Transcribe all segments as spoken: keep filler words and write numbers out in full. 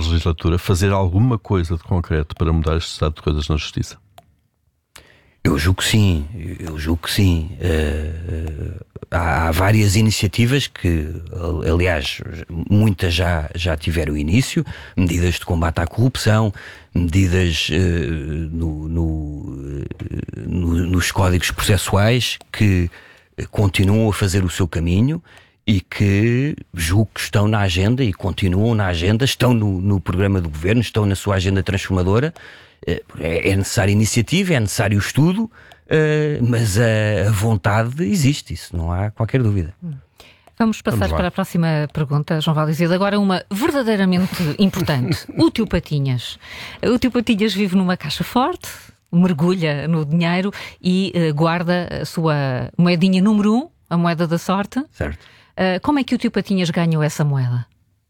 legislatura, fazer alguma coisa de concreto para mudar este estado de coisas na Justiça? Eu julgo que sim, eu julgo que sim. Uh, há, há várias iniciativas que, aliás, muitas já, já tiveram início, medidas de combate à corrupção, medidas uh, no, no, no, nos códigos processuais que continuam a fazer o seu caminho e que julgo que estão na agenda e continuam na agenda, estão no, no programa do governo, estão na sua agenda transformadora. É necessária iniciativa, é necessário estudo, mas a vontade existe, isso não há qualquer dúvida. Vamos passar Vamos para a próxima pergunta, João Valdizia. Agora uma verdadeiramente importante. O tio Patinhas. O tio Patinhas vive numa caixa forte, mergulha no dinheiro e uh, guarda a sua moedinha número um, a moeda da sorte. Certo. Uh, como é que o tio Patinhas ganhou essa moeda?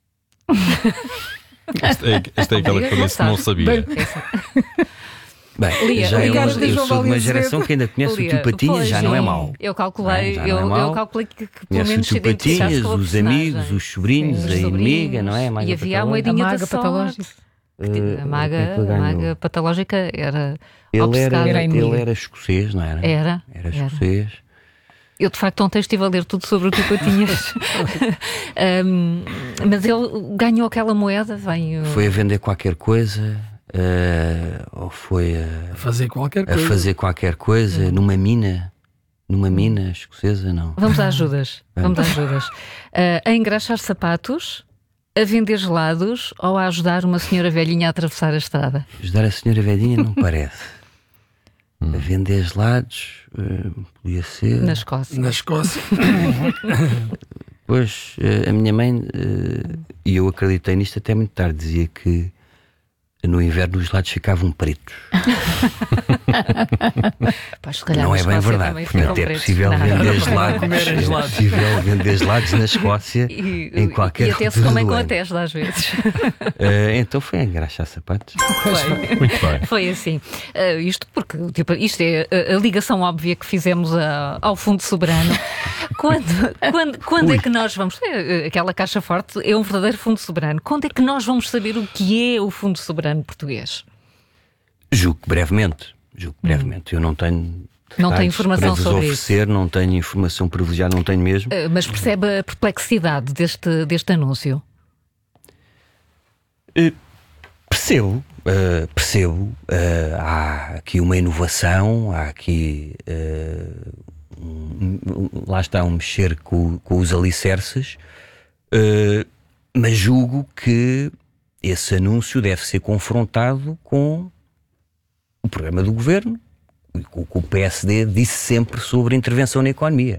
Esta é, esta é aquela que eu disse que não sabia. Bem, Lia, já Lia, eu, Lia, eu sou de uma geração que ainda conhece Lia, o tio Patinhas, já sim, não é mau. Eu calculei, é, eu, é mau. eu calculei que, que pelo conhece menos o tio Patinhas, os amigos, os sobrinhos, sim, a os inimiga, não é? A e havia a moedinha da sorte. Uh, a maga, é a maga patológica era ele era, era ele era escocês, não era? Era. Era escocês. Eu, de facto, ontem estive a ler tudo sobre o tio Patinhas. um, mas ele ganhou aquela moeda, veio... Foi a vender qualquer coisa, uh, ou foi a, a fazer qualquer coisa, a fazer qualquer coisa hum. numa mina, numa mina escocesa, não. Vamos às ajudas. Vamos às ajudas. Uh, a engraxar sapatos, a vender gelados ou a ajudar uma senhora velhinha a atravessar a estrada? Ajudar a senhora velhinha não parece. Hum. A vender gelados, uh, podia ser... Na Escócia. Na Escócia. Pois, uh, a minha mãe, uh, e eu acreditei nisto até muito tarde, dizia que no inverno os gelados ficavam pretos. Pois, se calhar não é bem verdade, portanto é possível vender gelados, é possível vender gelados na Escócia e, em qualquer E até se comem com a Tesla às vezes. Uh, então foi a engraxar sapatos. Foi. Muito bem. Foi assim. Uh, isto porque tipo, isto é a, a ligação óbvia que fizemos a, ao Fundo Soberano. Quando, quando, quando é que nós vamos... É, aquela caixa forte é um verdadeiro Fundo Soberano. Quando é que nós vamos saber o que é o Fundo Soberano português? Julgo que brevemente. Julgo que brevemente. Hum. Eu não tenho... Não tenho informação para sobre oferecer, isso. Não tenho informação privilegiada, não tenho mesmo. Uh, mas percebe a perplexidade deste, deste anúncio? Uh, percebo. Uh, percebo. Uh, há aqui uma inovação, há aqui... Uh, um, um, lá está um mexer com, com os alicerces, uh, mas julgo que esse anúncio deve ser confrontado com o programa do governo, com o que o P S D disse sempre sobre intervenção na economia.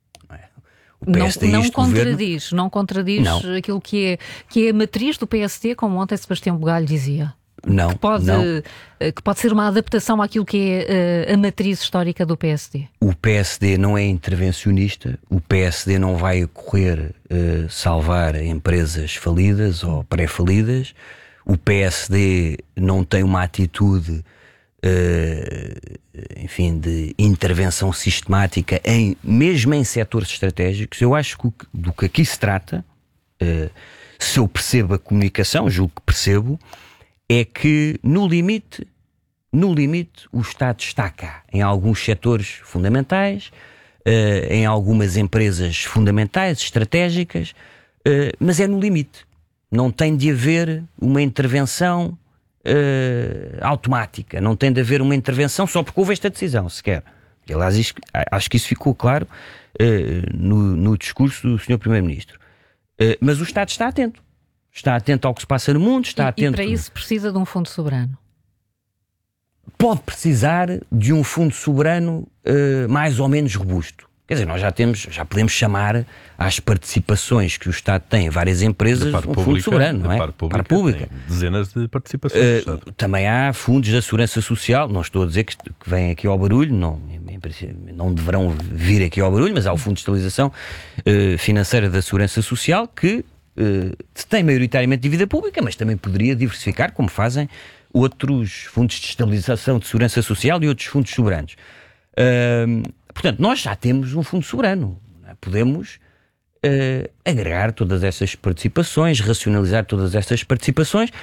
O P S D não, não contradiz, governo... não contradiz não. aquilo que é, que é a matriz do P S D, como ontem Sebastião Bugalho dizia. Não, que pode, não. que pode ser uma adaptação àquilo que é a matriz histórica do P S D. O P S D não é intervencionista, o P S D não vai correr uh, salvar empresas falidas ou pré-falidas, o P S D não tem uma atitude, uh, enfim, de intervenção sistemática, em, mesmo em setores estratégicos. Eu acho que do que aqui se trata, uh, se eu percebo a comunicação, julgo que percebo, é que, no limite, no limite, o Estado está cá, em alguns setores fundamentais, uh, em algumas empresas fundamentais, estratégicas, uh, mas é no limite. Não tem de haver uma intervenção uh, automática, não tem de haver uma intervenção só porque houve esta decisão, sequer. Aliás, isto, acho que isso ficou claro uh, no, no discurso do senhor Primeiro-Ministro. Uh, mas o Estado está atento. Está atento ao que se passa no mundo, está e, atento... E para isso precisa de um fundo soberano? Pode precisar de um fundo soberano uh, mais ou menos robusto. Quer dizer, nós já temos, já podemos chamar às participações que o Estado tem em várias empresas um pública, fundo soberano, não é? Par pública, par pública. Dezenas de participações. Uh, também há fundos da Segurança Social, não estou a dizer que, que vêm aqui ao barulho, não, não deverão vir aqui ao barulho, mas há o Fundo de Estabilização uh, Financeira da Segurança Social que Uh, tem maioritariamente dívida pública, mas também poderia diversificar, como fazem outros fundos de estabilização de segurança social e outros fundos soberanos. Uh, portanto, nós já temos um fundo soberano. Podemos uh, agregar todas essas participações, racionalizar todas essas participações